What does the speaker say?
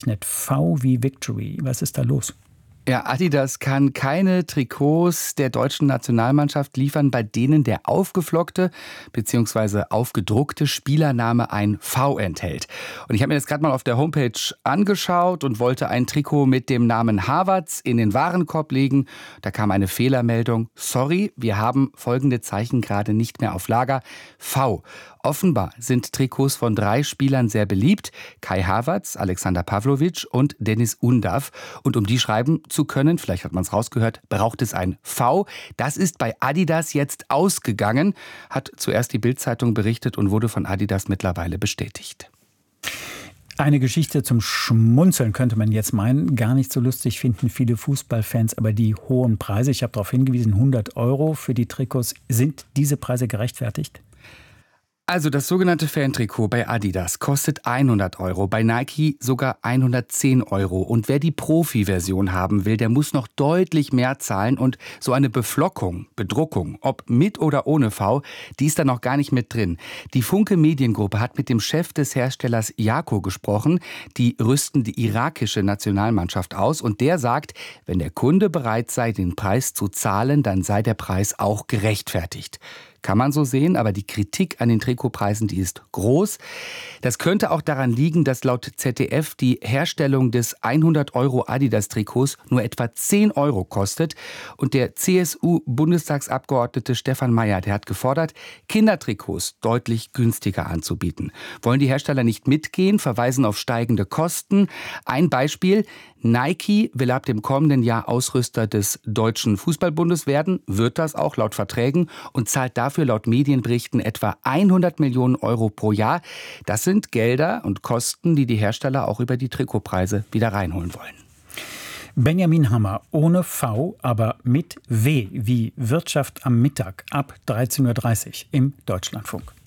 V wie Victory. Was ist da los? Ja, Adidas kann keine Trikots der deutschen Nationalmannschaft liefern, bei denen der aufgeflockte bzw. aufgedruckte Spielername ein V enthält. Und ich habe mir das gerade mal auf der Homepage angeschaut und wollte ein Trikot mit dem Namen Havertz in den Warenkorb legen. Da kam eine Fehlermeldung. Sorry, wir haben folgende Zeichen gerade nicht mehr auf Lager. V. Offenbar sind Trikots von 3 Spielern sehr beliebt. Kai Havertz, Alexander Pavlovic und Dennis Undav. Und um die schreiben zu können, vielleicht hat man es rausgehört, braucht es ein V. Das ist bei Adidas jetzt ausgegangen, hat zuerst die Bild-Zeitung berichtet und wurde von Adidas mittlerweile bestätigt. Eine Geschichte zum Schmunzeln könnte man jetzt meinen. Gar nicht so lustig finden viele Fußballfans, aber die hohen Preise, ich habe darauf hingewiesen, 100 € für die Trikots. Sind diese Preise gerechtfertigt? Also das sogenannte Fan-Trikot bei Adidas kostet 100 €, bei Nike sogar 110 €. Und wer die Profi-Version haben will, der muss noch deutlich mehr zahlen. Und so eine Bedruckung, ob mit oder ohne V, die ist da noch gar nicht mit drin. Die Funke Mediengruppe hat mit dem Chef des Herstellers Jako gesprochen. Die rüsten die irakische Nationalmannschaft aus. Und der sagt, wenn der Kunde bereit sei, den Preis zu zahlen, dann sei der Preis auch gerechtfertigt. Kann man so sehen, aber die Kritik an den Trikotpreisen, die ist groß. Das könnte auch daran liegen, dass laut ZDF die Herstellung des 100 € Adidas-Trikots nur etwa 10 € kostet. Und der CSU-Bundestagsabgeordnete Stefan Mayer, der hat gefordert, Kindertrikots deutlich günstiger anzubieten. Wollen die Hersteller nicht mitgehen, verweisen auf steigende Kosten. Ein Beispiel: Nike will ab dem kommenden Jahr Ausrüster des Deutschen Fußballbundes werden, wird das auch laut Verträgen und zahlt dafür laut Medienberichten etwa 100 Millionen € pro Jahr. Das sind Gelder und Kosten, die die Hersteller auch über die Trikotpreise wieder reinholen wollen. Benjamin Hammer ohne V, aber mit W wie Wirtschaft am Mittag ab 13:30 Uhr im Deutschlandfunk.